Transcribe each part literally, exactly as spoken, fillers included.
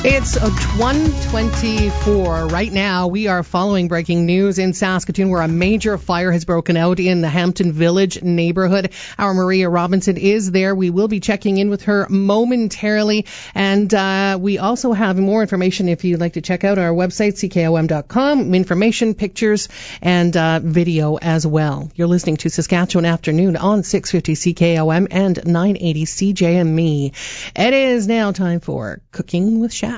It's one twenty-four right now. We are following breaking news in Saskatoon where a major fire has broken out in the Hampton Village neighborhood. Our Maria Robinson is there. We will be checking in with her momentarily. And uh, we also have more information if you'd like to check out our website, C K O M dot com. Information, pictures, and uh, video as well. You're listening to Saskatchewan Afternoon on six fifty C K O M and nine eighty C J M E. It is now time for Cooking with Shaq.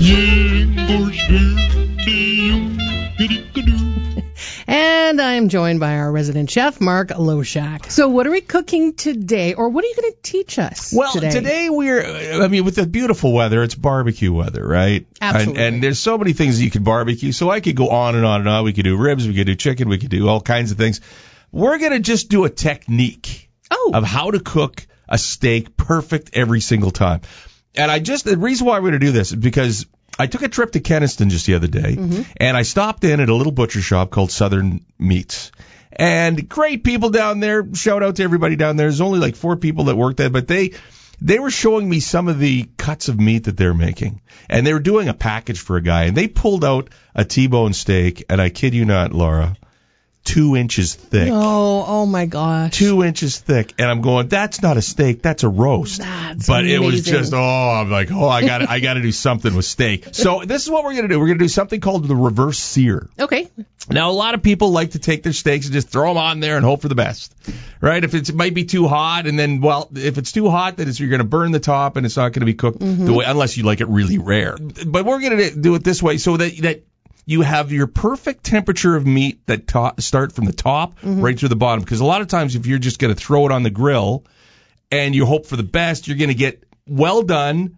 And I'm joined by our resident chef, Mark Loshak. So what are we cooking today, or what are you going to teach us well, today? Well, today we're, I mean, with the beautiful weather, it's barbecue weather, right? Absolutely. And, and there's so many things that you can barbecue, so I could go on and on and on. We could do ribs, we could do chicken, we could do all kinds of things. We're going to just do a technique oh. of how to cook a steak perfect every single time. And I just, the reason why we're going to do this is because I took a trip to Kenaston just the other day, mm-hmm. and I stopped in at a little butcher shop called Southern Meats. And great people down there. Shout out to everybody down there. There's only like four people that work there, but they they were showing me some of the cuts of meat that they're making. And they were doing a package for a guy, and they pulled out a T-bone steak, and I kid you not, Laura, two inches thick. Oh, oh my gosh. Two inches thick. And I'm going, that's not a steak, that's a roast. That's but amazing. It was just, oh, I'm like, oh, I got I got to do something with steak. So this is what we're going to do. We're going to do something called the reverse sear. Okay. Now, a lot of people like to take their steaks and just throw them on there and hope for the best, right? If it's, it might be too hot, and then, well, if it's too hot, then it's, you're going to burn the top, and it's not going to be cooked mm-hmm. the way, unless you like it really rare. But we're going to do it this way so that that you have your perfect temperature of meat that to- start from the top mm-hmm. right through the bottom. Because a lot of times if you're just going to throw it on the grill and you hope for the best, you're going to get well done,